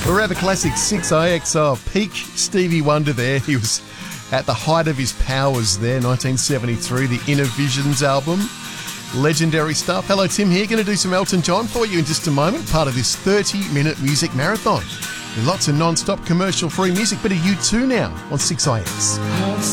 Forever classic 6IXO, peak Stevie Wonder there. He was at the height of his powers there, 1973, the Inner Visions album. Legendary stuff. Hello, Tim here. Going to do some Elton John for you in just a moment, part of this 30-minute music marathon. With lots of non-stop commercial-free music, but a U2 now on 6IX.